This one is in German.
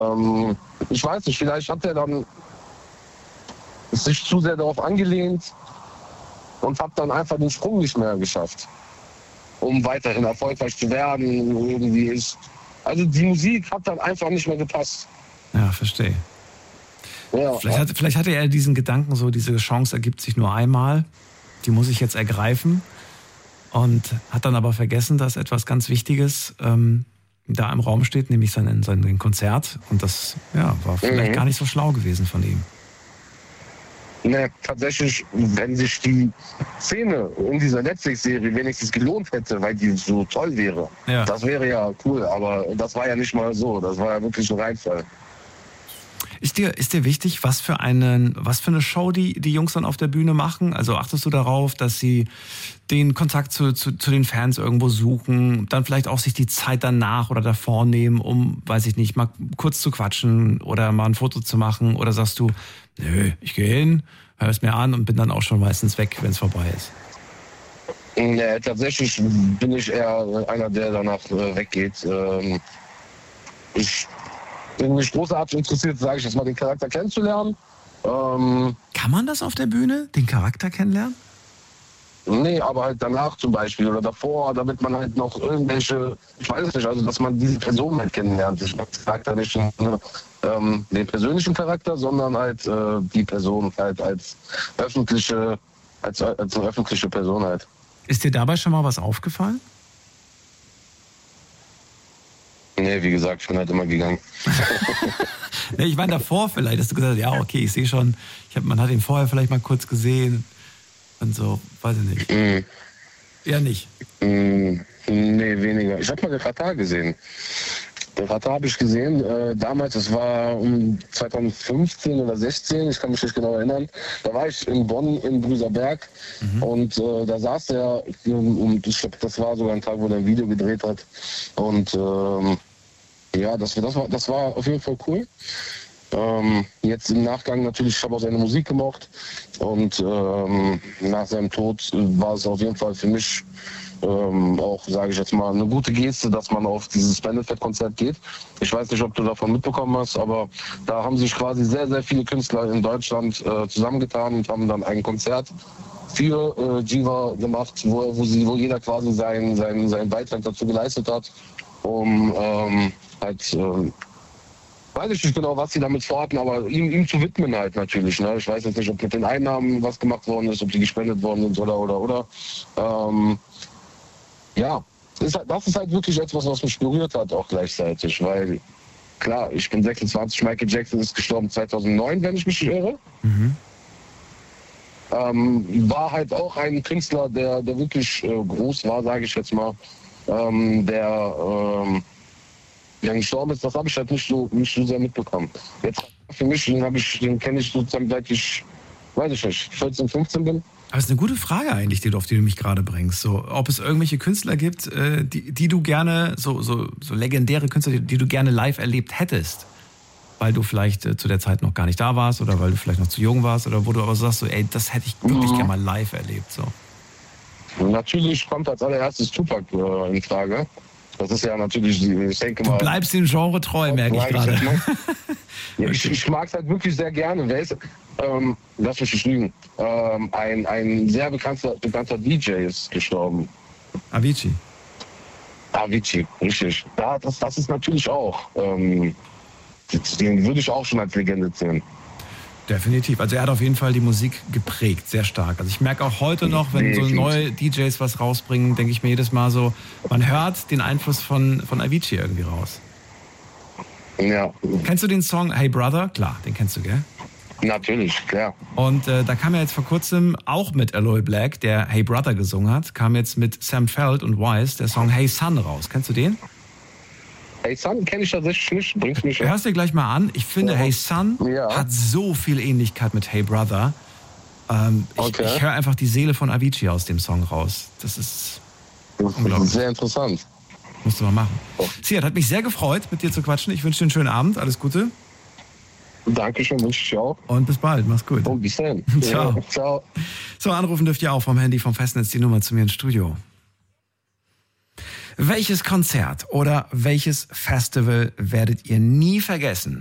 Ich weiß nicht, vielleicht hat er dann sich zu sehr darauf angelehnt und hat dann einfach den Sprung nicht mehr geschafft, um weiterhin erfolgreich zu werden. Also die Musik hat dann einfach nicht mehr gepasst. Ja, verstehe. Ja. Vielleicht hatte er diesen Gedanken so, diese Chance ergibt sich nur einmal, die muss ich jetzt ergreifen, und hat dann aber vergessen, dass etwas ganz Wichtiges da im Raum steht, nämlich sein Konzert, und das war vielleicht gar nicht so schlau gewesen von ihm. Ne, tatsächlich, wenn sich die Szene in dieser Netflix-Serie wenigstens gelohnt hätte, weil die so toll wäre, das wäre ja cool, aber das war ja nicht mal so, das war ja wirklich ein Reinfall. Ist dir wichtig, was für eine Show die Jungs dann auf der Bühne machen? Also achtest du darauf, dass sie den Kontakt zu den Fans irgendwo suchen, dann vielleicht auch sich die Zeit danach oder davor nehmen, um, weiß ich nicht, mal kurz zu quatschen oder mal ein Foto zu machen? Oder sagst du, nö, ich gehe hin, hör es mir an und bin dann auch schon meistens weg, wenn es vorbei ist? Nee, tatsächlich bin ich eher einer, der danach weggeht. Ich bin mich großartig interessiert, sage ich jetzt mal, den Charakter kennenzulernen. Kann man das auf der Bühne, den Charakter kennenlernen? Nee, aber halt danach zum Beispiel oder davor, damit man halt noch irgendwelche, ich weiß es nicht, also dass man diese Person halt kennenlernt. Ich Charakter nicht den persönlichen Charakter, sondern halt die Person halt als öffentliche Person halt. Ist dir dabei schon mal was aufgefallen? Nee, wie gesagt, ich bin halt immer gegangen. Ich meine davor vielleicht, hast du gesagt, ja okay, ich sehe schon, man hat ihn vorher vielleicht mal kurz gesehen und so, weiß ich nicht. Ja, nicht? Nee, weniger. Ich habe mal den Katar gesehen. Den Katar habe ich gesehen, damals, das war 2015 oder 16, ich kann mich nicht genau erinnern. Da war ich in Bonn, in Brüserberg, und da saß er, und ich glaube, das war sogar ein Tag, wo er ein Video gedreht hat. Und das war auf jeden Fall cool. Jetzt im Nachgang natürlich, ich habe auch seine Musik gemocht, und nach seinem Tod war es auf jeden Fall für mich auch, sage ich jetzt mal, eine gute Geste, dass man auf dieses Benefit-Konzert geht. Ich weiß nicht, ob du davon mitbekommen hast, aber da haben sich quasi sehr, sehr viele Künstler in Deutschland zusammengetan und haben dann ein Konzert für Jiva gemacht, wo jeder quasi seinen Beitrag dazu geleistet hat, um weiß ich nicht genau, was sie damit vorhatten, aber ihm zu widmen halt natürlich. Ne? Ich weiß jetzt nicht, ob mit den Einnahmen was gemacht worden ist, ob die gespendet worden sind oder. Das ist halt wirklich etwas, was mich berührt hat auch gleichzeitig, weil klar, ich bin 26, Michael Jackson ist gestorben 2009, wenn ich mich nicht irre. War halt auch ein Künstler, der wirklich groß war, sage ich jetzt mal, der gestorben ist. Das habe ich halt nicht so sehr mitbekommen. Jetzt für mich, den kenne ich sozusagen seit ich, weiß ich nicht, 14, 15 bin. Aber es ist eine gute Frage eigentlich, auf die du mich gerade bringst. So, ob es irgendwelche Künstler gibt, die du gerne, so legendäre Künstler, die du gerne live erlebt hättest, weil du vielleicht zu der Zeit noch gar nicht da warst oder weil du vielleicht noch zu jung warst oder wo du aber sagst, so, ey, das hätte ich wirklich gerne mal live erlebt. So. Natürlich kommt als allererstes Tupac in Frage. Das ist ja natürlich, ich denke mal... Du bleibst dem Genre treu, merke ich gerade. Ich mag es halt wirklich sehr gerne. Wer ist, lass mich nicht lügen, ein sehr bekannter DJ ist gestorben. Avicii, richtig. Ja, das ist natürlich auch, den würde ich auch schon als Legende zählen. Definitiv. Also er hat auf jeden Fall die Musik geprägt, sehr stark. Also ich merke auch heute noch, wenn so neue DJs was rausbringen, denke ich mir jedes Mal so, man hört den Einfluss von Avicii irgendwie raus. Ja. Kennst du den Song Hey Brother? Klar, den kennst du, gell? Natürlich, klar. Und da kam ja jetzt vor kurzem auch mit Aloe Black, der Hey Brother gesungen hat, kam jetzt mit Sam Feld und Wise der Song Hey Son raus. Kennst du den? Hey Son kenne ich tatsächlich nicht, bring's mich. Hörst dir gleich mal an. Ich finde, Hey Son hat so viel Ähnlichkeit mit Hey Brother. Ich höre einfach die Seele von Avicii aus dem Song raus. Das ist sehr interessant. Musst du mal machen. Siad, hat mich sehr gefreut, mit dir zu quatschen. Ich wünsche dir einen schönen Abend. Alles Gute. Dankeschön, wünsche ich dir auch. Und bis bald. Mach's gut. Und bis dann. Ciao. Ja, ciao. So, anrufen dürft ihr auch vom Handy, vom Festnetz die Nummer zu mir ins Studio. Welches Konzert oder welches Festival werdet ihr nie vergessen?